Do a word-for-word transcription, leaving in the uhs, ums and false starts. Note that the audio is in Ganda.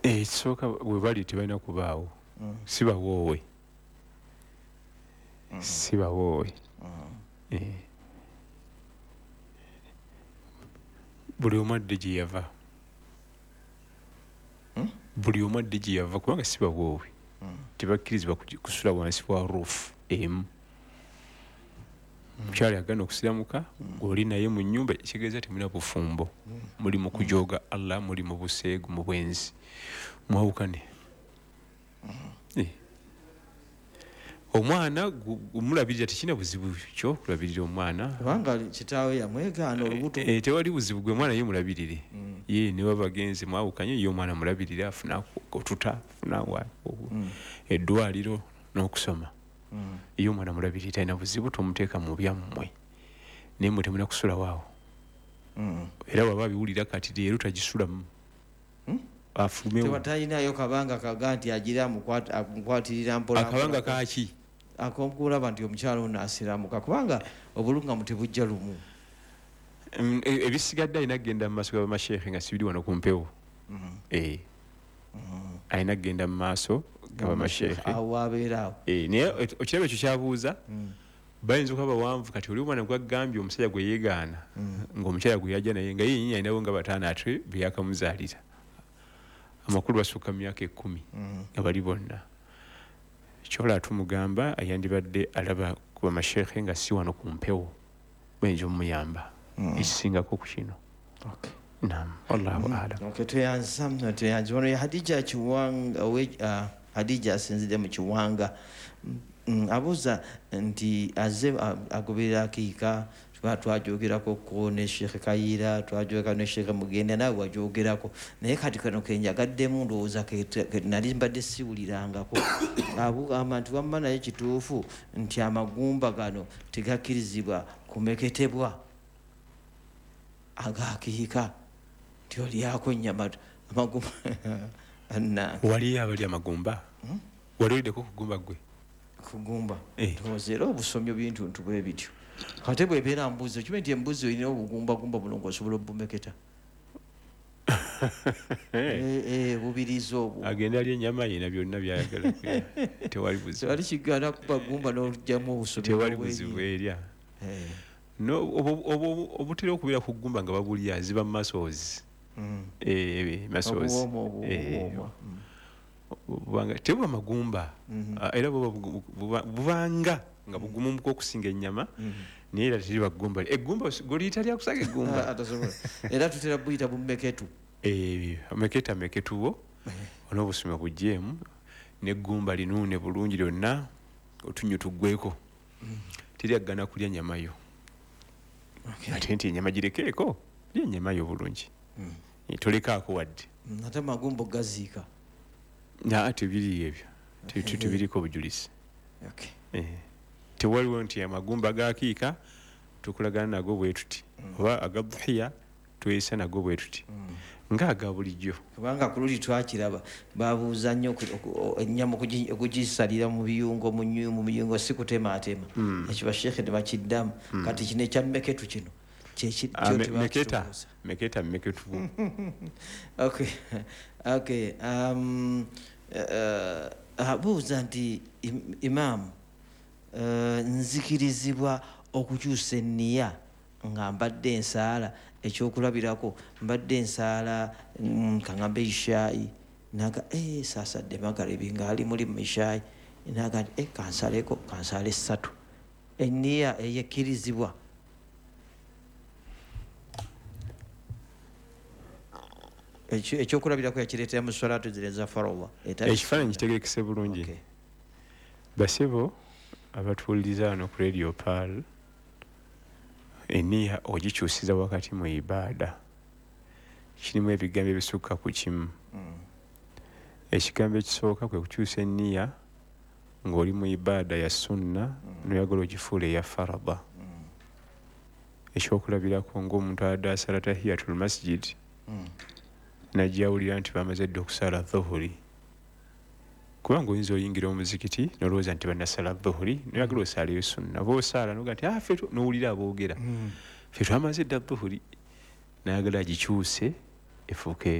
Eh soka we bali tebalina kubaawo. Mm. Siba wowe. Mm. Siba wowe. Mm. Eh. Buli omadde gye yava. Hmm? Buli omadde gye yava kubanga siba wowe. Mm. Tebakkirizibwa kusula wansi wa roof emu. Mukyala yagana okusiramuka ng'oli naye mu nnyumba kitegeeza temulina bufumbo. Muli mu kujooga Allah, muli mu buseegu, mu bwenzi. Mwawukane. Eh. Omwana gumulabirira tekina buzibu kyo kulabirira omwana. Kubanga kitaawe yamwegaana olubuto. Eh, tewali buzibu gwe mwana ye mulabirire. Ye ne babagenzi mwawukanye ye omwana mulabirira afuna otuta afuna wa eddwaliro n'okusoma. Mm. Iyo mwana mulabirira talina buzibu tomuteeka mu byammwe naye mwe temulina kusula waawo. Mm. Era baba biwulira kati leero tagisulamu. Mm? Afulumewo. Tebatalinayo kabanga kaga nti agira mukwatirira mpola. Akabanga kaaki? Akonkulaba nti omukyala ono asiramuka kubanga obulungamu tebujja lumu. Mm, ebisigadde alina kgenda mu maaso g'abamasheekhe nga sibiri wano ku mpewo. Mm. Eh. Mm. Alina kgenda mu maaso g'abamasheekhe. Awo abeera awo. Eh, naye okiraba ekyo kyabuuza. Mm. Bayinza okuba bawanvu kati oli omwana gwagambye omusajja gwe yeegaana ng'omukyala gwe yajja naye nga yennyini alinawo nga bataano ate be yakamuzaalira. Amakulu basukka mu myaka ekkumi nga bali bonna. Kyola tumugamba ayandibadde alaba ku bamasheekhe nga si wano ku mpewo bayinza omuyamba ekisingako ku kino. Okay. Naam, wallahu a'lam. Okay, tuyanza tuyanza wano ya Hadija Kiwanga we uh, Hadija asinzidde mu Kiwanga. Mm, abuuza nti aze agoberera akiika twajogerako ko ne Sheikh Kayira twajogera ne Sheikh Mugenda nawe wajogerako naye kati kano kenjagaddemu ndowooza nali mbadde siwulirangako abu amantu wamma naye kituufu nti amagumba gano tegakkirizibwa kumeketebwa agakiika nti olyako ennyama amagumba anna wali abali amagumba hmm? Wali oliddeko kugumba gwe kugumba tozera obusomyo bintu ntubwe bityo kate bwebeera mbuzi kibe nti embuzi olina obugumba gumba bulungi osobola obumeketa eh bubiriza obwo agenda ali ennyama yina byonna byayagala tewali buzibu tewali kigaana kuba gumba n'olugyamu obusomyo tewali buzibu erya no obutera okubeera ku gumba nga babulya ziba masozi eh masozi bubanga tebuba magumba era bubanga nga bugumumu okusinga ennyama naye era teri bagumba eggumba goliyita lya kusaga eggumba atasobola era tutera buyita bumeketu eh meketa meketu wo ono obusumya bujjeemu n'eggumba linuune bulungi lyonna otunyo tuggweko teri aggana kulya nnyama yo ate nti ennyama girekeeko lya ennyama yo bulungi tolekaako wadde ate magumba gaziika na tebiri ebyo tebiriko bujulizi. Okay. Eh. Tewaliwo nti amagumba gakiika tukulagana nago bwe tuti oba agabhiya twesa nago bwe tuti nga aga bulijjo kubanga kululi twakiraba babuuza nnyo ennyama okugisalira mu biyungo mu nnyu mu biyungo si kutema atema ekyo bashekhe tebakiddamu kati kino ekyameketu kino meketa meketa meketu. Okay. Okay. Um abuuza nti imam nzikirizibwa okukyusa enniya nga mbadde ensaala ekyokulabirako mbadde ensaala kaŋambe ishaayi naga eh saasadde magaribi ngaali muli mu ishaayi naga eh kansaleko kansala essatu enniya eyekkirizibwa ekyokulabirako yakireetera mu salatu zire za farowa ekifaananyi kitegerekese bulungi. Basebo abatuwuliriza wano ku radio pal enniya ogikyusiza wakati mu ibaada kirimu ebigambo ebisukka ku kimu. Ekigambo ekisooka kwe kukyusa enniya ng'oli mu ibaada ya sunna noyagala ogifuula eya farada. Ekyokulabirako ng'omuntu adde asala tahiyatul masjid najjawulira nti bamaze dde okusala dhuhuri kubanga oyinza oyingira omuzikiti nolowooza nti bannasala dhuhuri noyagala osaaleyo sunna boosaala noga nti fe nowulira aboogera fe twamaze dda dhuhuri nayagala agikyuse efuuke